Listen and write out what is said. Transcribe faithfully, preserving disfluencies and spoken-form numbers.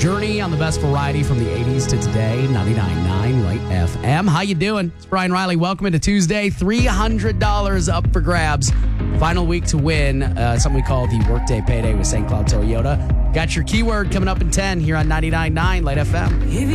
Journey on the best variety from the eighties to today. ninety-nine point nine Light F M. How you doing? It's Brian Riley. Welcome into Tuesday. three hundred dollars up for grabs. Final week to win. Uh, something we call the Workday Payday with Saint Cloud Toyota. Got your keyword coming up in ten here on ninety-nine point nine Light F M.